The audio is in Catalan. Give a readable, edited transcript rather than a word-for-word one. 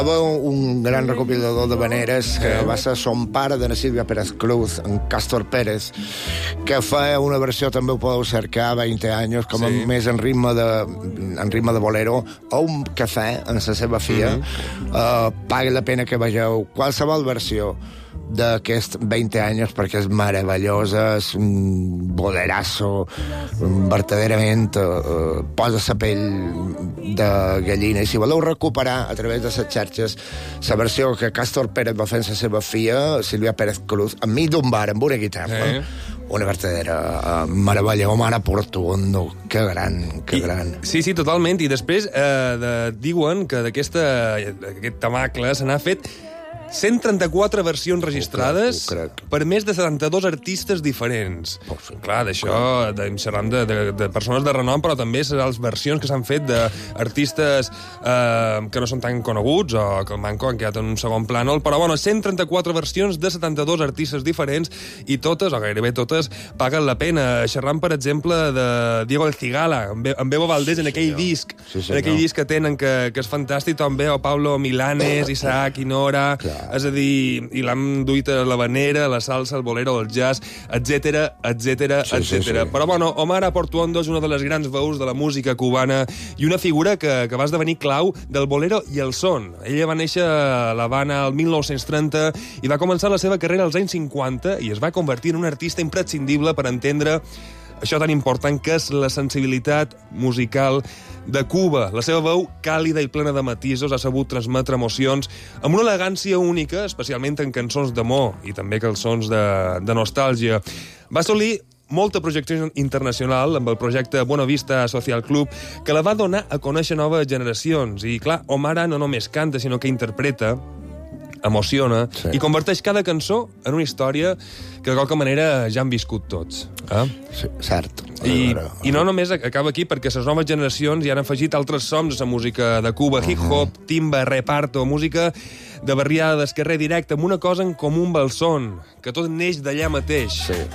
Un gran recopilador de veneres que va ser son pare de Sílvia Pérez Cruz, en Cástor Pérez, que feia una versió, també ho podeu cercar, 20 anys, com més en ritme de bolero, o un cafè en la seva filla. Paga la pena que vegeu qualsevol versió d'aquests 20 anys, perquè és meravellosa, és un bolerazo, verdaderament posa la pell de gallina. I si voleu recuperar a través de les xarxes la versió que Cástor Pérez va fer amb la seva filla, Sílvia Pérez Cruz, enmig d'un bar amb una guitarra, una verdadera meravella. Omar Portuondo, que gran, que gran. Sí, totalment. I després diuen que d'aquest tamacle se n'ha fet 134 versions registrades per més de 72 artistes diferents. Clar, d'això xerram de persones de renom, però també les versions que s'han fet d'artistes que no són tan coneguts o que el manco han quedat en un segon plànol, però bueno, 134 versions de 72 artistes diferents i totes, o gairebé totes, paguen la pena. Xerram, per exemple, de Diego El Cigala, amb Bebo Valdés en aquell disc, en aquell disc que tenen, que és fantàstic, també, o Pablo Milanes, Isaac Inora... És a dir, i l'han duit a l'habanera, la salsa, el bolero, el jazz, etcètera. Però, bueno, Omar Portuondo és una de les grans veus de la música cubana i una figura que va esdevenir clau del bolero i el son. Ella va néixer a l'Havana el 1930 i va començar la seva carrera als anys 50 i es va convertir en un artista imprescindible per entendre això tan important que és la sensibilitat musical de Cuba. La seva veu, càlida i plena de matisos, ha sabut transmetre emocions amb una elegància única, especialment en cançons d'amor i també cançons de nostàlgia. Va assolir molta projecció internacional amb el projecte Buena Vista Social Club, que la va donar a conèixer noves generacions. I, clar, Omar no només canta, sinó que interpreta, emociona i converteix cada cançó en una història que de qualque manera ja han viscut tots. Sí, cert. I no només acaba aquí, perquè les noves generacions ja han afegit altres sons a la música de Cuba, hip-hop, timba, reparto, música de barriada, d'esquerrer directe, amb una cosa en comú amb el son, que tot neix d'allà mateix.